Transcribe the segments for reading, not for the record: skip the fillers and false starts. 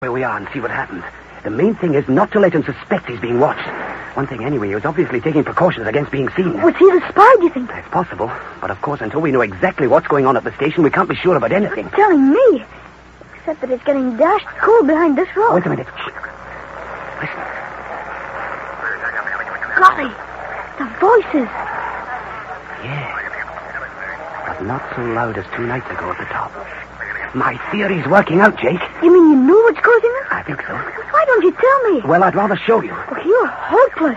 where we are and see what happens. The main thing is not to let him suspect he's being watched. One thing anyway, he was obviously taking precautions against being seen. Was he the spy, do you think? It's possible. But of course, until we know exactly what's going on at the station, we can't be sure about anything. You're telling me. Except that it's getting dashed cold behind this rock. Wait a minute. Listen. Golly, the voices. Yeah. But not so loud as 2 nights ago at the top. My theory's working out, Jake. You mean you knew what's causing them? I think so. Why don't you tell me? Well, I'd rather show you. Oh, you're hopeless.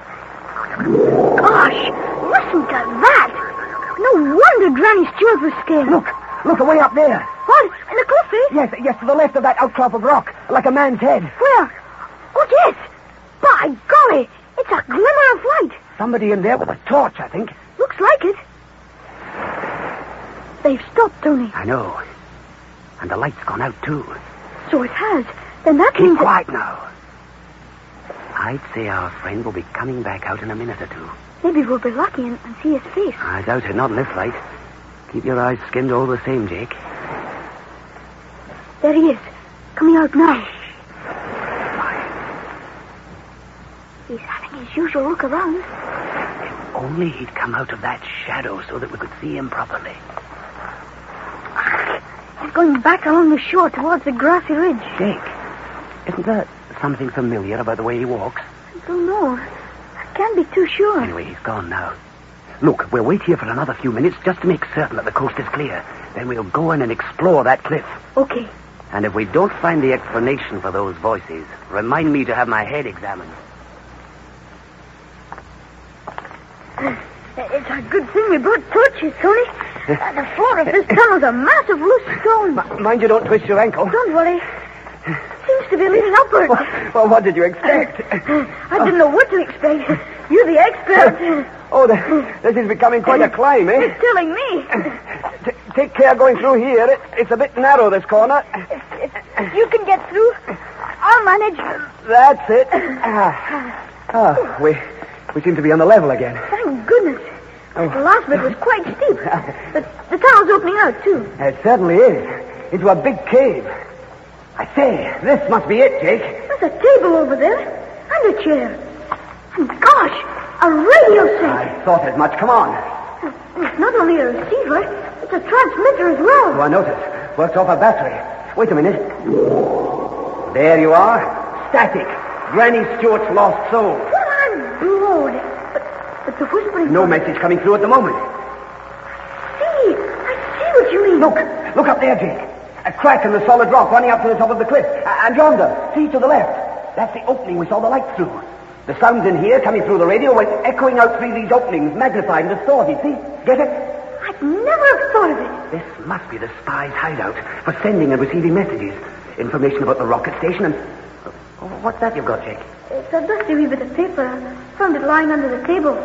Gosh, listen to that. No wonder Granny Stewart was scared. Look away up there. What? In the cliff, eh? Yes, to the left of that outcrop of rock, like a man's head. Where? Oh, yes. By golly, it's a glimmer of light. Somebody in there with a torch, I think. Looks like it. They've stopped, Tony. I know. And the light's gone out, too. So it has. Then that Keep means... quiet now. I'd say our friend will be coming back out in a minute or two. Maybe we'll be lucky and see his face. I doubt it, not in this light. Keep your eyes skinned all the same, Jake. There he is. Coming out now. He's having his usual look around. If only he'd come out of that shadow so that we could see him properly. He's going back along the shore towards the grassy ridge. Jake, isn't there something familiar about the way he walks? I don't know. I can't be too sure. Anyway, he's gone now. Look, we'll wait here for another few minutes just to make certain that the coast is clear. Then we'll go in and explore that cliff. Okay. And if we don't find the explanation for those voices, remind me to have my head examined. It's a good thing we brought torches, Tony. The floor of this tunnel's a massive loose stone. Mind you don't twist your ankle. Don't worry. Seems to be leading upward. Well, what did you expect? I didn't know what to expect. You're the expert. Oh, this is becoming quite a climb, eh? You're telling me. Take care going through here. It's a bit narrow, this corner. If you can get through, I'll manage. That's it. We seem to be on the level again. Thank goodness. Oh. The last bit was quite steep. But the tunnel's opening out, too. It certainly is. Into a big cave. I say, this must be it, Jake. There's a table over there. And a chair. And gosh, a radio set. I thought as much. Come on. It's not only a receiver, it's a transmitter as well. Oh, I noticed. Works off a battery. Wait a minute. There you are. Static. Granny Stewart's lost soul. Well, I'm blowed. But the whispering... No message coming through at the moment. See, I see what you mean. Look up there, Jake. A crack in the solid rock running up to the top of the cliff. And yonder, see to the left. That's the opening we saw the light through. The sounds in here coming through the radio went echoing out through these openings, magnified and distorted. See? Get it? I'd never have thought of it. This must be the spy's hideout for sending and receiving messages. Information about the rocket station and... What's that you've got, Jake? It's a dusty wee bit of paper. I found it lying under the table.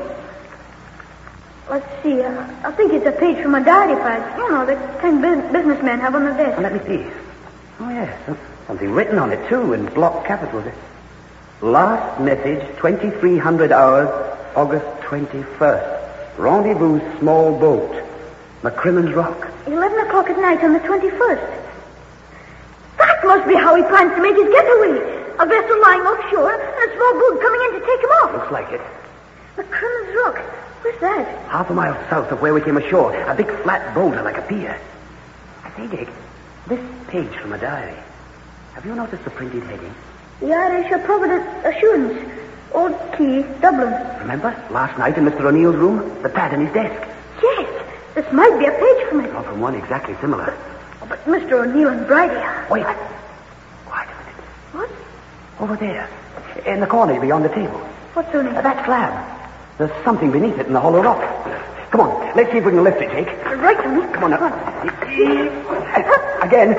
Let's see. I think it's a page from a diary pad. You know, the kind businessmen have on their desk. Let me see. Oh, yes. Something written on it, too, in block capitals. Last message, 2300 hours, August 21st. Rendezvous, small boat. McCrimmon's Rock. 11 o'clock at night on the 21st. That must be how he plans to make his getaway. A vessel lying offshore and a small boat coming in to take him off. Looks like it. McCrimmon's Rock. Where's that? Half a mile south of where we came ashore. A big flat boulder like a pier. I say, Dick, this page from a diary. Have you noticed the printed heading? The Irish are Provident Assurance. Old Key, Dublin. Remember? Last night in Mr. O'Neill's room? The pad in his desk. Yes. This might be a page from it. Not from one exactly similar. Oh, but Mr. O'Neill and Bridie... Wait. Quiet a minute. What? Over there. In the corner beyond the table. What's on it? That slab. There's something beneath it in the hollow rock. Come on. Let's see if we can lift it, Jake. Right, Tony. Come on now. Again.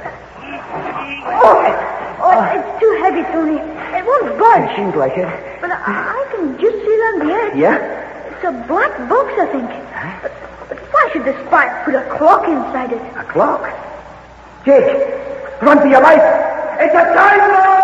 Oh, it's too heavy, Tony. It won't budge. It seems like it. But I can just see it on the edge. Yeah? It's a black box, I think. Huh? But why should the spy put a clock inside it? A clock? Jake, run for your life. It's a time bomb!